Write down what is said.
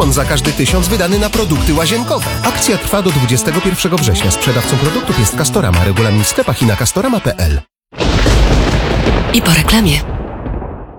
kupon za każdy 1000 wydany na produkty łazienkowe. Akcja trwa do 21 września. Sprzedawcą produktów jest Castorama. Regulamin w sklepach i na castorama.pl. I po reklamie.